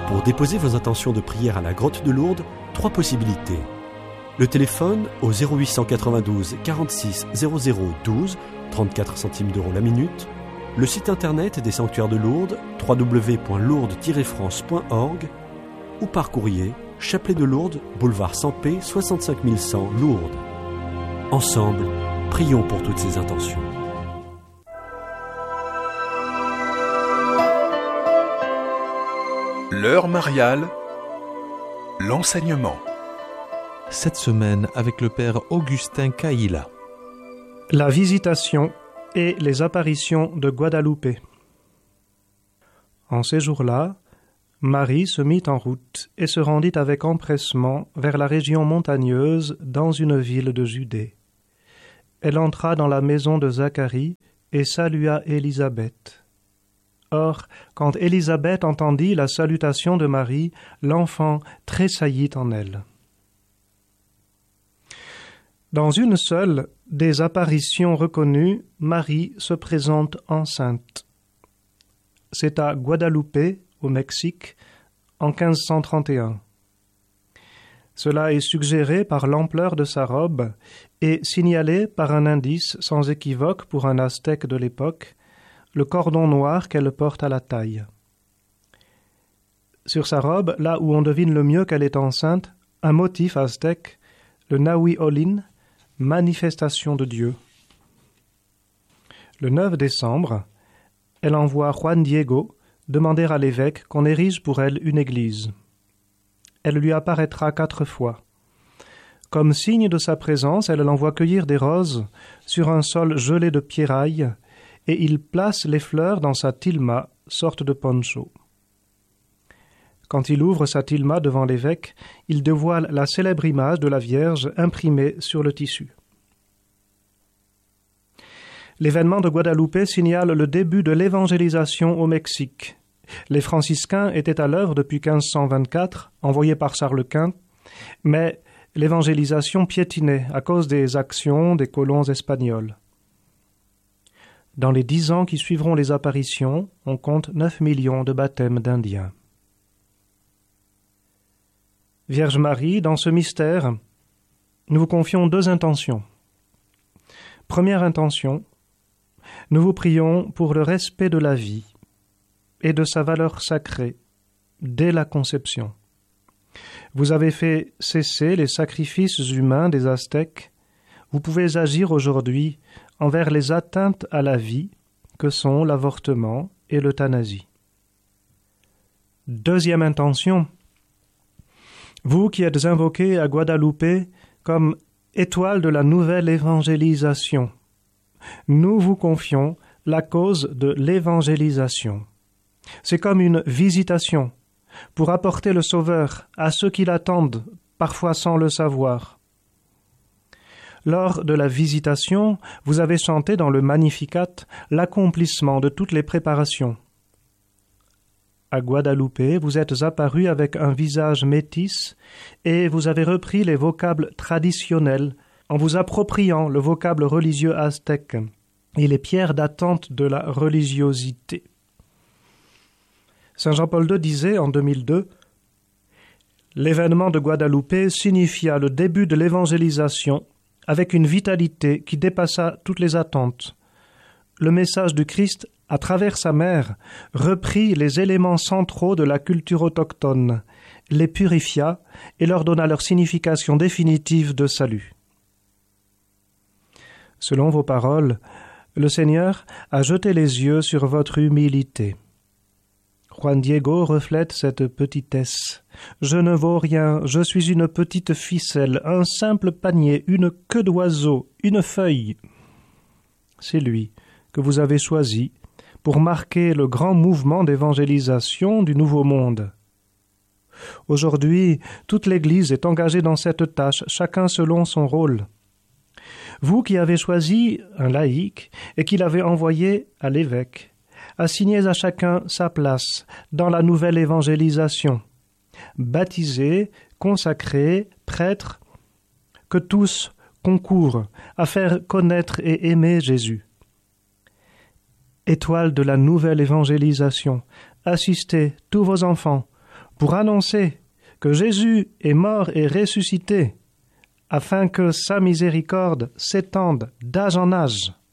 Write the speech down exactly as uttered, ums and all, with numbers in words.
Pour déposer vos intentions de prière à la Grotte de Lourdes, trois possibilités. Le téléphone au zéro huit cent quatre-vingt-douze quarante-six zéro zéro douze, trente-quatre centimes d'euros la minute. Le site internet des Sanctuaires de Lourdes, w w w point lourdes tiret france point org, ou par courrier, Chapelet de Lourdes, boulevard Sampé, soixante-cinq mille cent, Lourdes. Ensemble, prions pour toutes ces intentions. L'heure mariale, l'enseignement. Cette semaine avec le père Augustin Caïla. La visitation et les apparitions de Guadalupe. En ces jours-là, Marie se mit en route et se rendit avec empressement vers la région montagneuse dans une ville de Judée. Elle entra dans la maison de Zacharie et salua Élisabeth. Or, quand Élisabeth entendit la salutation de Marie, l'enfant tressaillit en elle. Dans une seule des apparitions reconnues, Marie se présente enceinte. C'est à Guadalupe, au Mexique, en quinze cent trente et un. Cela est suggéré par l'ampleur de sa robe et signalé par un indice sans équivoque pour un Aztèque de l'époque, le cordon noir qu'elle porte à la taille. Sur sa robe, là où on devine le mieux qu'elle est enceinte, un motif aztèque, le Nahui Olin, manifestation de Dieu. Le neuf décembre, elle envoie Juan Diego demander à l'évêque qu'on érige pour elle une église. Elle lui apparaîtra quatre fois. Comme signe de sa présence, elle l'envoie cueillir des roses sur un sol gelé de pierrailles et il place les fleurs dans sa tilma, sorte de poncho. Quand il ouvre sa tilma devant l'évêque, il dévoile la célèbre image de la Vierge imprimée sur le tissu. L'événement de Guadalupe signale le début de l'évangélisation au Mexique. Les franciscains étaient à l'œuvre depuis quinze cent vingt-quatre, envoyés par Charles Quint, mais l'évangélisation piétinait à cause des actions des colons espagnols. Dans les dix ans qui suivront les apparitions, on compte neuf millions de baptêmes d'Indiens. Vierge Marie, dans ce mystère, nous vous confions deux intentions. Première intention, nous vous prions pour le respect de la vie et de sa valeur sacrée dès la conception. Vous avez fait cesser les sacrifices humains des Aztèques. Vous pouvez agir aujourd'hui envers les atteintes à la vie que sont l'avortement et l'euthanasie. Deuxième intention, vous qui êtes invoqués à Guadalupe comme étoile de la nouvelle évangélisation, nous vous confions la cause de l'évangélisation. C'est comme une visitation pour apporter le Sauveur à ceux qui l'attendent, parfois sans le savoir. Lors de la visitation, vous avez chanté dans le Magnificat l'accomplissement de toutes les préparations. À Guadalupe, vous êtes apparu avec un visage métis et vous avez repris les vocables traditionnels en vous appropriant le vocable religieux aztèque et les pierres d'attente de la religiosité. Saint Jean-Paul deux disait en deux mille deux « L'événement de Guadalupe signifia le début de l'évangélisation avec une vitalité qui dépassa toutes les attentes. Le message du Christ, à travers sa mère, reprit les éléments centraux de la culture autochtone, les purifia et leur donna leur signification définitive de salut. » Selon vos paroles, le Seigneur a jeté les yeux sur votre humilité. Juan Diego reflète cette petitesse. Je ne vaux rien, je suis une petite ficelle, un simple panier, une queue d'oiseau, une feuille. C'est lui que vous avez choisi pour marquer le grand mouvement d'évangélisation du Nouveau Monde. Aujourd'hui, toute l'Église est engagée dans cette tâche, chacun selon son rôle. Vous qui avez choisi un laïc et qui l'avez envoyé à l'évêque, assignez à chacun sa place dans la nouvelle évangélisation. Baptisés, consacrés, prêtres, que tous concourent à faire connaître et aimer Jésus. Étoile de la nouvelle évangélisation, assistez tous vos enfants pour annoncer que Jésus est mort et ressuscité, afin que sa miséricorde s'étende d'âge en âge.